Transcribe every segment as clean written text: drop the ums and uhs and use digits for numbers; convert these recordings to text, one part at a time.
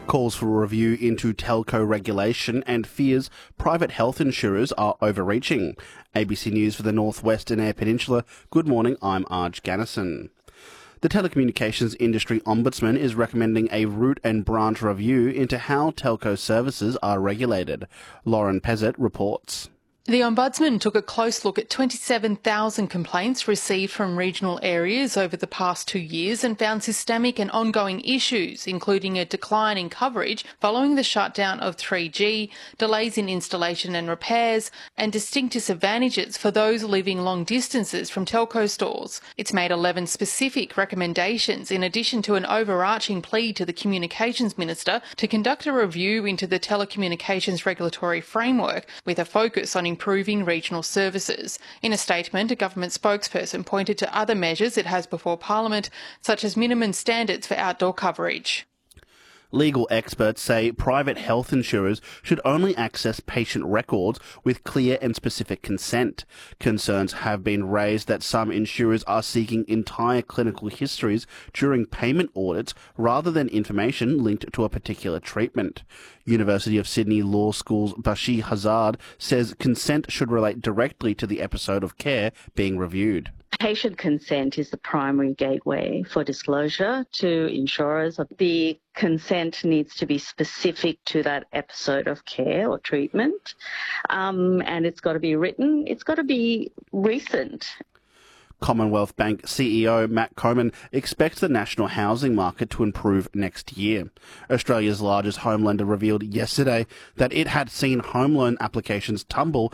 calls for a review into telco regulation and fears private health insurers are overreaching. ABC News for the North West and Eyre Peninsula. Good morning, I'm Arj Gannison. The Telecommunications Industry Ombudsman is recommending a root and branch review into how telco services are regulated. Lauren Pezzett reports. The Ombudsman took a close look at 27,000 complaints received from regional areas over the past 2 years and found systemic and ongoing issues, including a decline in coverage following the shutdown of 3G, delays in installation and repairs, and distinct disadvantages for those living long distances from telco stores. It's made 11 specific recommendations in addition to an overarching plea to the Communications Minister to conduct a review into the telecommunications regulatory framework with a focus on improving regional services. In a statement, a government spokesperson pointed to other measures it has before Parliament, such as minimum standards for outdoor coverage. Legal experts say private health insurers should only access patient records with clear and specific consent. Concerns have been raised that some insurers are seeking entire clinical histories during payment audits rather than information linked to a particular treatment. University of Sydney Law School's Bashir Hazard says consent should relate directly to the episode of care being reviewed. Patient consent is the primary gateway for disclosure to insurers. The consent needs to be specific to that episode of care or treatment, and it's got to be written. It's got to be recent. Commonwealth Bank CEO Matt Comyn expects the national housing market to improve next year. Australia's largest home lender revealed yesterday that it had seen home loan applications tumble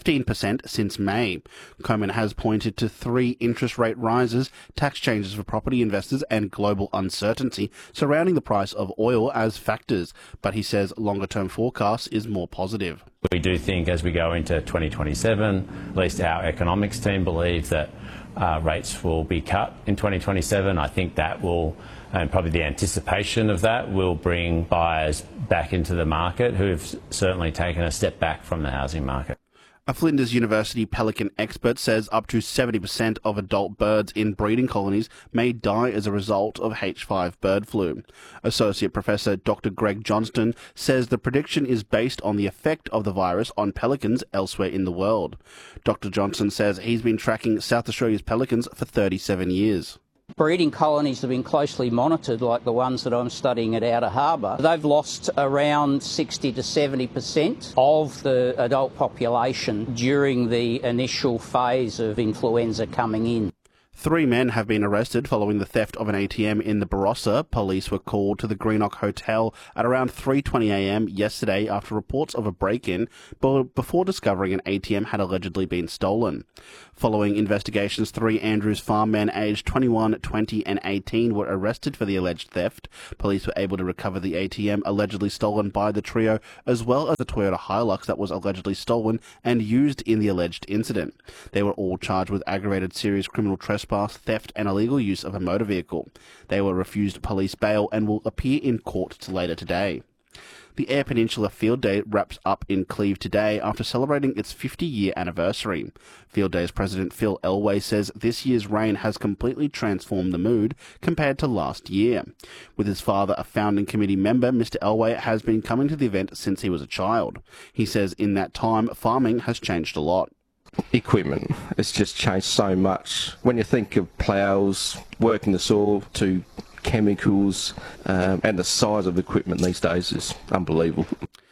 15% since May. Comyn has pointed to 3 interest rate rises, tax changes for property investors and global uncertainty surrounding the price of oil as factors, but he says longer-term forecast is more positive. We do think as we go into 2027, at least our economics team believe that rates will be cut in 2027. I think that will, and probably the anticipation of that, will bring buyers back into the market who have certainly taken a step back from the housing market. A Flinders University pelican expert says up to 70% of adult birds in breeding colonies may die as a result of H5 bird flu. Associate Professor Dr. Greg Johnston says the prediction is based on the effect of the virus on pelicans elsewhere in the world. Dr. Johnston says he's been tracking South Australia's pelicans for 37 years. Breeding colonies have been closely monitored, like the ones that I'm studying at Outer Harbour. They've lost around 60 to 70% of the adult population during the initial phase of influenza coming in. 3 men have been arrested following the theft of an ATM in the Barossa. Police were called to the Greenock Hotel at around 3:20am yesterday after reports of a break-in, before discovering an ATM had allegedly been stolen. Following investigations, 3 Andrews Farm men aged 21, 20 and 18 were arrested for the alleged theft. Police were able to recover the ATM allegedly stolen by the trio, as well as the Toyota Hilux that was allegedly stolen and used in the alleged incident. They were all charged with aggravated serious criminal trespass, theft and illegal use of a motor vehicle. They were refused police bail and will appear in court later today. The Eyre Peninsula Field Day wraps up in Cleve today after celebrating its 50-year anniversary. Field Day's president Phil Elway says this year's rain has completely transformed the mood compared to last year. With his father a founding committee member, Mr. Elway has been coming to the event since he was a child. He says in that time, farming has changed a lot. Equipment, it's just changed so much. When you think of ploughs, working the soil, to chemicals, and the size of equipment these days is unbelievable.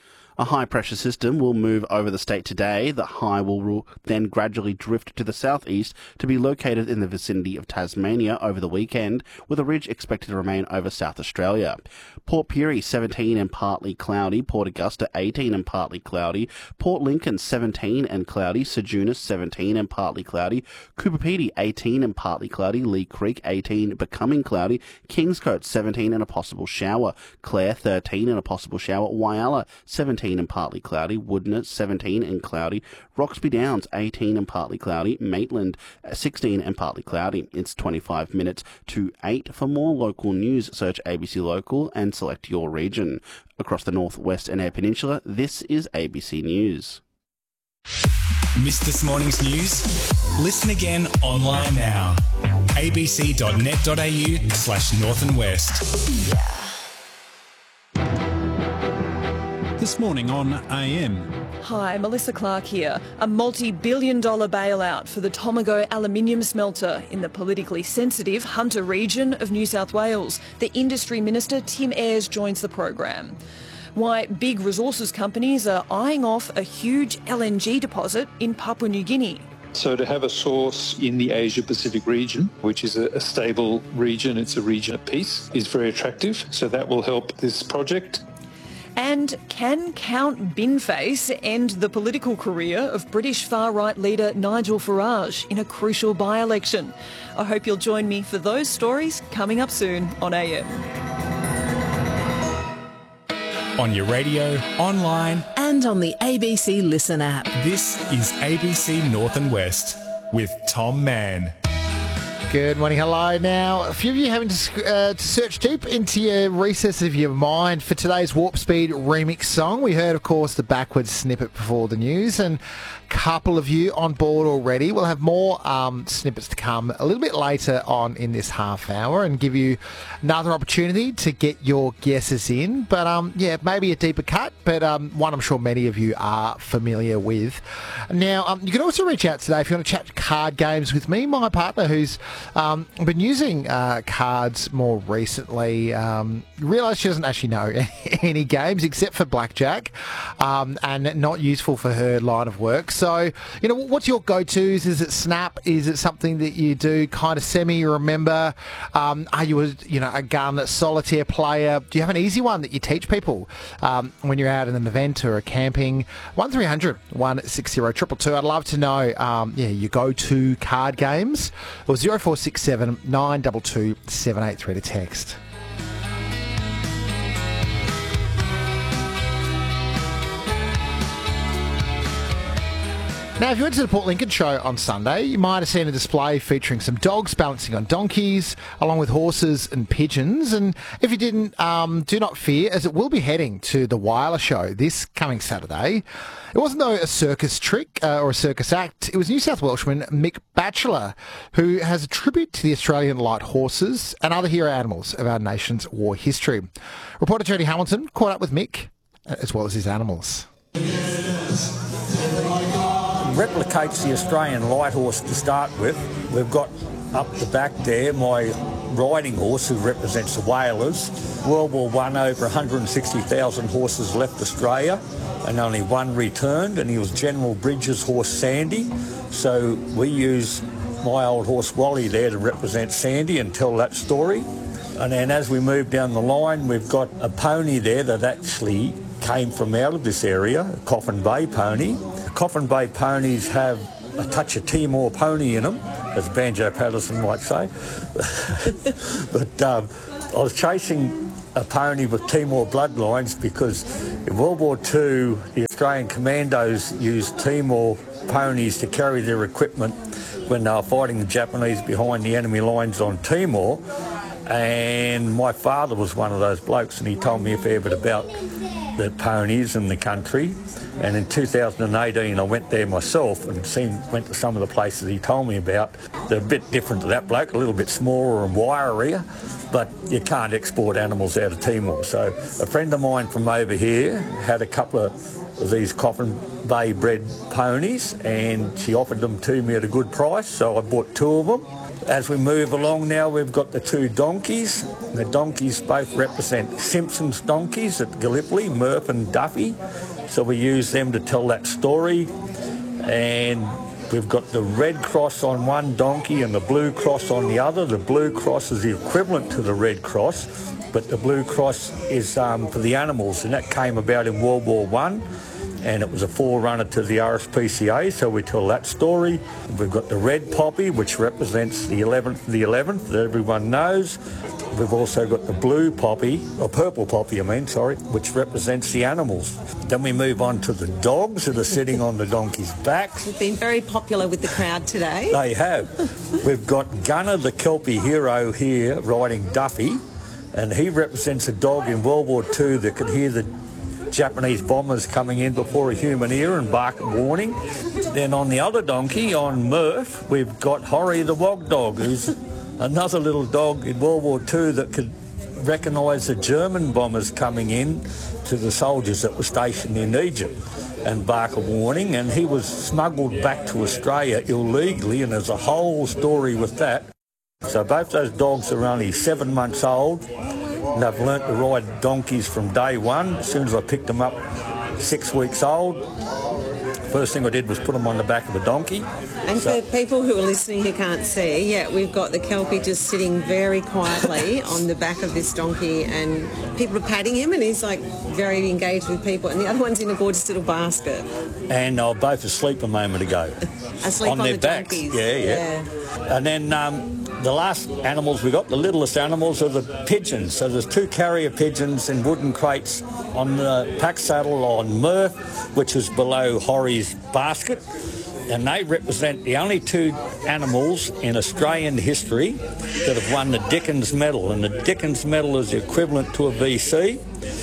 A high-pressure system will move over the state today. The high will then gradually drift to the southeast to be located in the vicinity of Tasmania over the weekend, with a ridge expected to remain over South Australia. Port Pirie, 17 and partly cloudy. Port Augusta, 18 and partly cloudy. Port Lincoln, 17 and cloudy. Sedunas, 17 and partly cloudy. Cooper Pedy, 18 and partly cloudy. Lee Creek, 18, becoming cloudy. Kingscote, 17 and a possible shower. Clare, 13 and a possible shower. Whyalla, 17 and partly cloudy. Woodness, 17 and cloudy. Roxby Downs, 18 and partly cloudy. Maitland, 16 and partly cloudy. It's 25 minutes to 8. For more local news, search ABC Local and select your region. Across the North West and Eyre Peninsula, this is ABC News. Missed this morning's news? Listen again online now. abc.net.au/north and west. This Morning on AM. Hi, Melissa Clark here. A multi-billion-dollar bailout for the Tomago aluminium smelter in the politically sensitive Hunter region of New South Wales. The Industry Minister, Tim Ayres, joins the program. Why big resources companies are eyeing off a huge LNG deposit in Papua New Guinea. So to have a source in the Asia-Pacific region, which is a stable region, it's a region of peace, is very attractive. So that will help this project. And can Count Binface end the political career of British far-right leader Nigel Farage in a crucial by-election? I hope you'll join me for those stories coming up soon on AM. On your radio, online and on the ABC Listen app. This is ABC North and West with Tom Mann. Good morning, hello. Now, a few of you having to search deep into your recess of your mind for today's Warp Speed remix song. We heard, of course, the backwards snippet before the news, and a couple of you on board already. We'll have more snippets to come a little bit later on in this half hour and give you another opportunity to get your guesses in. But, yeah, maybe a deeper cut, but one I'm sure many of you are familiar with. Now, you can also reach out today if you want to chat card games with me, my partner, who's been using cards more recently. Realised she doesn't actually know any games except for blackjack, and not useful for her line of work. So, you know, what's your go-tos? Is it Snap? Is it something that you do kind of remember? Are you a gun solitaire player? Do you have an easy one that you teach people when you're out in an event or a camping? 1300 160 222. I'd love to know, your go-to card games, or 0467 922 783 to text. Now, if you went to the Port Lincoln show on Sunday, you might have seen a display featuring some dogs balancing on donkeys, along with horses and pigeons. And if you didn't, do not fear, as it will be heading to the Wyler show this coming Saturday. It wasn't, though, a circus trick or a circus act. It was New South Welshman Mick Batchelor, who has a tribute to the Australian light horses and other hero animals of our nation's war history. Reporter Jodie Hamilton caught up with Mick, as well as his animals. Replicates the Australian light horse to start with. We've got up the back there my riding horse, who represents the whalers. World War I, over 160,000 horses left Australia and only one returned, and he was General Bridges' horse Sandy. So we use my old horse Wally there to represent Sandy and tell that story. And then as we move down the line, we've got a pony there that actually came from out of this area, a Coffin Bay pony. Coffin Bay ponies have a touch of Timor pony in them, as Banjo Patterson might say. But I was chasing a pony with Timor bloodlines because in World War II, the Australian commandos used Timor ponies to carry their equipment when they were fighting the Japanese behind the enemy lines on Timor. And my father was one of those blokes, and he told me a fair bit about the ponies and the country. And in 2018, I went there myself and went to some of the places he told me about. They're a bit different to that bloke, a little bit smaller and wirier, but you can't export animals out of Timor. So a friend of mine from over here had a couple of these Coffin Bay bred ponies, and she offered them to me at a good price, so I bought two of them. As we move along now, we've got the two donkeys. The donkeys both represent Simpson's donkeys at Gallipoli, Murph and Duffy. So we use them to tell that story. And we've got the red cross on one donkey and the blue cross on the other. The blue cross is the equivalent to the red cross, but the blue cross is for the animals, and that came about in World War I. And it was a forerunner to the RSPCA, so we tell that story. We've got the red poppy, which represents the 11th that everyone knows. We've also got the blue poppy, or purple poppy, which represents the animals. Then we move on to the dogs that are sitting on the donkeys' backs. They've been very popular with the crowd today. They have. We've got Gunner, the Kelpie hero, here riding Duffy, and he represents a dog in World War II that could hear the Japanese bombers coming in before a human ear and bark a warning. Then on the other donkey, on Murph, we've got Horry the Wog Dog, who's another little dog in World War II that could recognised the German bombers coming in to the soldiers that were stationed in Egypt and bark a warning, and he was smuggled back to Australia illegally, and there's a whole story with that. So both those dogs are only 7 months old, and they've learnt to ride donkeys from day one. As soon as I picked them up, 6 weeks old, first thing I did was put them on the back of a donkey. And for people who are listening who can't see, we've got the Kelpie just sitting very quietly on the back of this donkey, and people are patting him, and he's like very engaged with people, and the other one's in a gorgeous little basket. And they were both asleep a moment ago. Asleep on their the backs. donkeys. Yeah. And then the last animals we got, the littlest animals, are the pigeons. So there's 2 carrier pigeons in wooden crates on the pack saddle on Murph, which is below Horry's basket. And they represent the only 2 animals in Australian history that have won the Dickens Medal. And the Dickens Medal is the equivalent to a VC.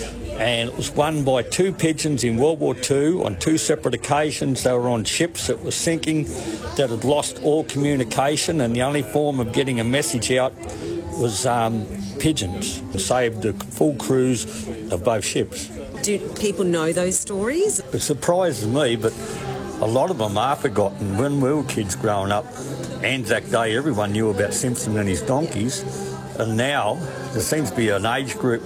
And it was won by 2 pigeons in World War II on 2 separate occasions. They were on ships that were sinking, that had lost all communication, and the only form of getting a message out was pigeons. It saved the full crews of both ships. Do people know those stories? It surprises me, but a lot of them are forgotten. When we were kids growing up, Anzac Day, everyone knew about Simpson and his donkeys, and now there seems to be an age group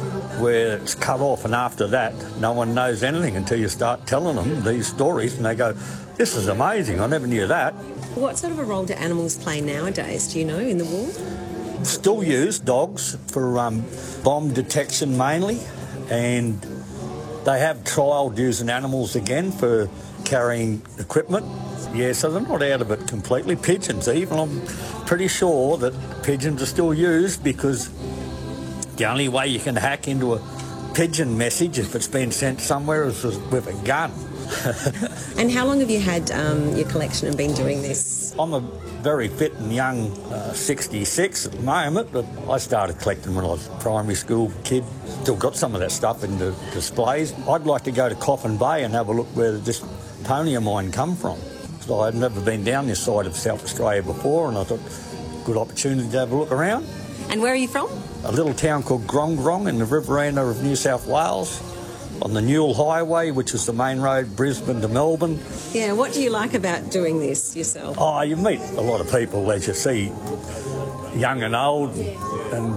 where it's cut off, and after that no one knows anything until you start telling them these stories, and they go, this is amazing, I never knew that. What sort of a role do animals play nowadays, do you know, in the war? Still use dogs for bomb detection mainly, and they have trialled using animals again for carrying equipment. Yeah, so they're not out of it completely. Pigeons even, I'm pretty sure that pigeons are still used, because the only way you can hack into a pigeon message if it's been sent somewhere is with a gun. And how long have you had your collection and been doing this? I'm a very fit and young 66 at the moment, but I started collecting when I was a primary school kid. Still got some of that stuff in the displays. I'd like to go to Coffin Bay and have a look where this pony of mine come from. So I'd never been down this side of South Australia before, and I thought, good opportunity to have a look around. And where are you from? A little town called Grong Grong in the Riverina of New South Wales, on the Newell Highway, which is the main road, Brisbane to Melbourne. Yeah, what do you like about doing this yourself? Oh, you meet a lot of people, as you see, young and old, and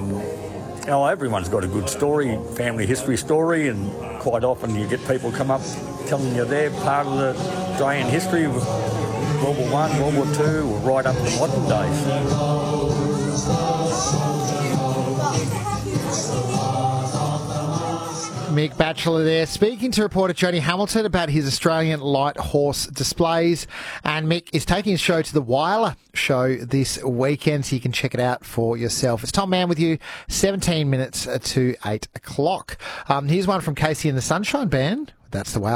everyone's got a good story, family history story, and quite often you get people come up telling you they're part of the Australian history of World War I, World War II, or right up to modern days. Mick Batchelor there, speaking to reporter Jody Hamilton about his Australian light horse displays. And Mick is taking his show to the Wyler show this weekend, so you can check it out for yourself. It's Tom Mann with you, 17 minutes to 8 o'clock. Here's one from Casey and the Sunshine Band. That's the Wyler.